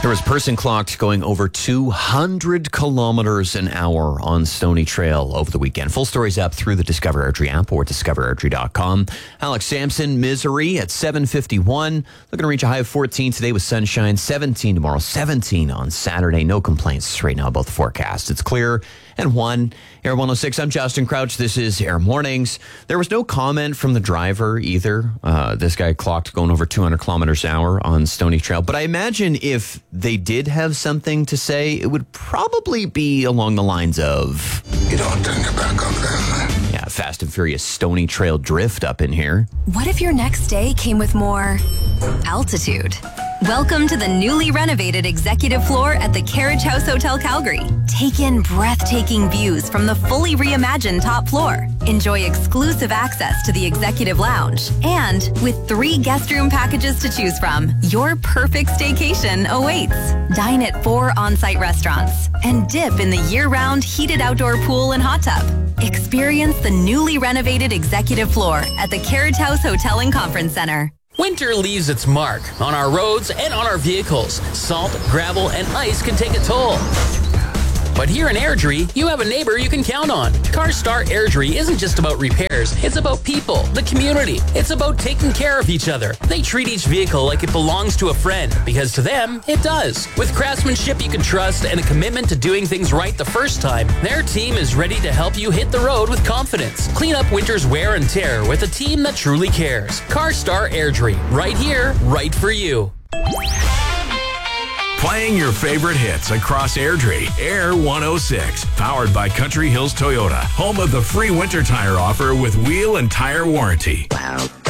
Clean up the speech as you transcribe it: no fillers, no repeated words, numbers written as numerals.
There was a person clocked going over 200 kilometers an hour on Stony Trail over the weekend. Full stories up through the Discover Airdrie app or discoverairdrie.com. Alex Sampson, Misery at 7:51. Looking to reach a high of 14 today with sunshine. 17 tomorrow, 17 on Saturday. No complaints right now about the forecast. It's clear and one. Air 106, I'm Justin Crouch. This is Air Mornings. There was no comment from the driver either. This guy clocked going over 200 kilometers an hour on Stony Trail. But I imagine if they did have something to say, it would probably be along the lines of, you don't turn your back on them. Yeah, Fast and Furious Stony Trail drift up in here. What if your next day came with more altitude? Welcome to the newly renovated executive floor at the Carriage House Hotel Calgary. Take in breathtaking views from the fully reimagined top floor. Enjoy exclusive access to the executive lounge. And with 3 guest room packages to choose from, your perfect staycation awaits. Dine at 4 on-site restaurants and dip in the year-round heated outdoor pool and hot tub. Experience the newly renovated executive floor at the Carriage House Hotel and Conference Center. Winter leaves its mark on our roads and on our vehicles. Salt, gravel, and ice can take a toll. But here in Airdrie, you have a neighbor you can count on. CarStar Airdrie isn't just about repairs. It's about people, the community. It's about taking care of each other. They treat each vehicle like it belongs to a friend, because to them, it does. With craftsmanship you can trust and a commitment to doing things right the first time, their team is ready to help you hit the road with confidence. Clean up winter's wear and tear with a team that truly cares. CarStar Airdrie, right here, right for you. Playing your favorite hits across Airdrie. Air 106. Powered by Country Hills Toyota. Home of the free winter tire offer with wheel and tire warranty.